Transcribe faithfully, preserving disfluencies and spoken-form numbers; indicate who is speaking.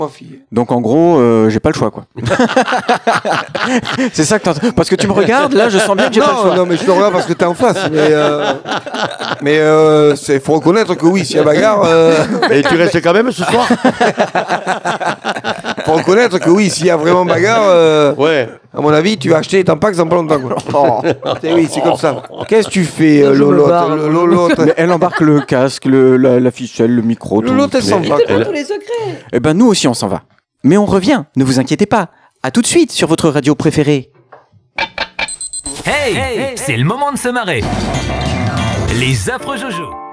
Speaker 1: Donc en gros, euh, j'ai pas le choix, quoi. C'est ça que t'entends. Parce que tu me regardes, là, je sens bien que j'ai
Speaker 2: non,
Speaker 1: pas le choix.
Speaker 2: Non, mais je te regarde parce que t'es en face. Mais euh, mais euh, c'est faut reconnaître que oui, s'il y a bagarre. Euh...
Speaker 3: Et tu restes quand même ce soir.
Speaker 2: Faut reconnaître que oui, s'il y a vraiment bagarre. Euh,
Speaker 3: ouais.
Speaker 2: À mon avis, tu vas acheter les tampax dans pas longtemps, quoi. Oh. C'est, oui, c'est comme ça. Qu'est-ce que tu fais, euh, Lolotte, Lolotte
Speaker 1: Mais elle embarque le casque, le, la, la ficelle, le micro, tout.
Speaker 2: Lolotte, elle s'en va.
Speaker 4: Elle tous les secrets.
Speaker 1: Eh ben nous aussi, on s'en va. Mais on revient, ne vous inquiétez pas. À tout de suite sur votre radio préférée.
Speaker 5: Hey, hey, c'est le moment de se marrer. Les affreux Jojo.